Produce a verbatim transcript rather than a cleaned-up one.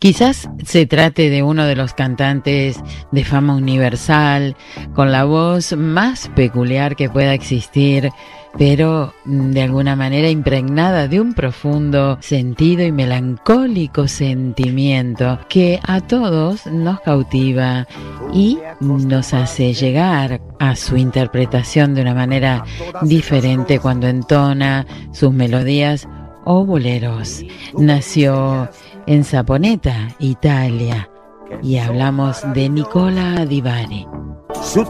Quizás se trate de uno de los cantantes de fama universal, con la voz más peculiar que pueda existir, pero de alguna manera impregnada de un profundo sentido y melancólico sentimiento que a todos nos cautiva y nos hace llegar a su interpretación de una manera diferente cuando entona sus melodías o boleros. Nació en Saponeta, Italia, y hablamos de Nicola Di Bari. Su